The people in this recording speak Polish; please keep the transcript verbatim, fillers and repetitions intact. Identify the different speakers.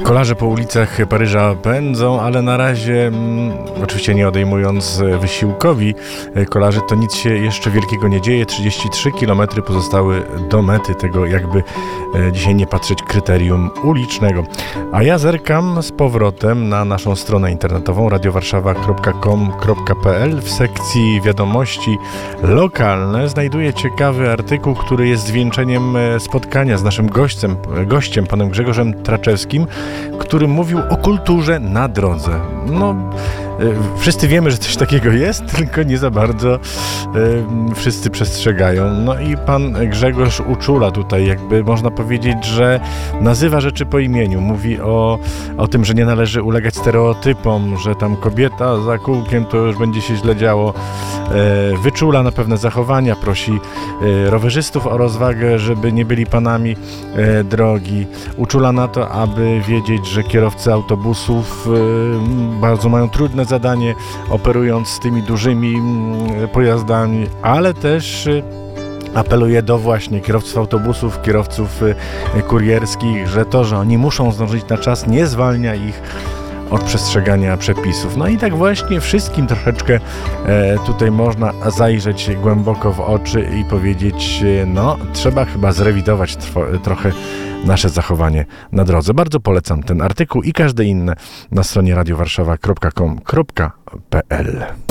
Speaker 1: Kolarze po ulicach Paryża pędzą, ale na razie, mm, oczywiście nie odejmując wysiłkowi kolarzy, to nic się jeszcze wielkiego nie dzieje. trzydzieści trzy kilometry pozostały do mety tego, jakby e, dzisiaj nie patrzeć, kryterium ulicznego. A ja zerkam z powrotem na naszą stronę internetową radio warszawa kropka com kropka p l. W sekcji wiadomości lokalne znajduję ciekawy artykuł, który jest zwieńczeniem spotkania z naszym gościem, gościem panem Grzegorzem Traczewskim, który mówił o kulturze na drodze. No, wszyscy wiemy, że coś takiego jest, tylko nie za bardzo e, wszyscy przestrzegają. No i pan Grzegorz uczula tutaj, jakby można powiedzieć, że nazywa rzeczy po imieniu. Mówi o, o tym, że nie należy ulegać stereotypom, że tam kobieta za kółkiem to już będzie się źle działo. E, wyczula na pewne zachowania, prosi e, rowerzystów o rozwagę, żeby nie byli panami e, drogi. Uczula na to, aby wiedzieć, że kierowcy autobusów e, bardzo mają trudne zadanie, operując z tymi dużymi pojazdami, ale też apeluje do właśnie kierowców autobusów, kierowców kurierskich, że to, że oni muszą zdążyć na czas, nie zwalnia ich od przestrzegania przepisów. No i tak właśnie wszystkim troszeczkę e, tutaj można zajrzeć głęboko w oczy i powiedzieć, no trzeba chyba zrewidować trwo, trochę nasze zachowanie na drodze. Bardzo polecam ten artykuł i każde inne na stronie radio warszawa kropka com kropka p l.